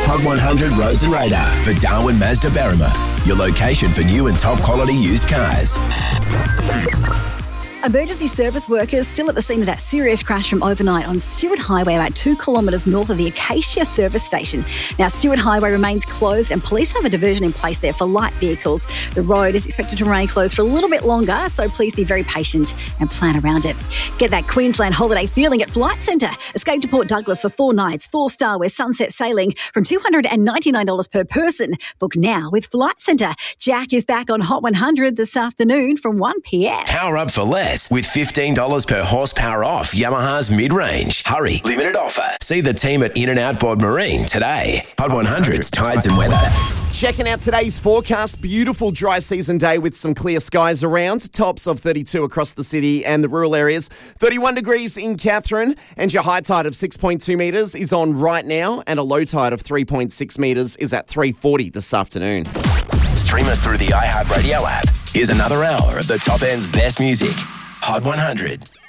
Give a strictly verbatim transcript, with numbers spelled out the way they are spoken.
Hot one hundred Roads and Radar for Darwin Mazda Berrima, your location for new and top quality used cars. Emergency service workers still at the scene of that serious crash from overnight on Stewart Highway, about two kilometres north of the Acacia service station. Now, Stewart Highway remains closed and police have a diversion in place there for light vehicles. The road is expected to remain closed for a little bit longer, so please be very patient and plan around it. Get that Queensland holiday feeling at Flight Centre. Escape to Port Douglas for four nights, four-star with sunset sailing from two hundred ninety-nine dollars per person. Book now with Flight Centre. Jack is back on Hot one hundred this afternoon from one p.m. Power up for less with fifteen dollars per horsepower off Yamaha's mid-range. Hurry, limited offer. See the team at In-N-Out Bod Marine today. Hot one hundred's tides and weather. Checking out today's forecast, beautiful dry season day with some clear skies around. Tops of thirty-two across the city and the rural areas. thirty-one degrees in Katherine, and your high tide of six point two metres is on right now, and a low tide of three point six metres is at three forty this afternoon. Stream us through the iHeartRadio app. Here's another hour of the top end's best music. Hot one hundred.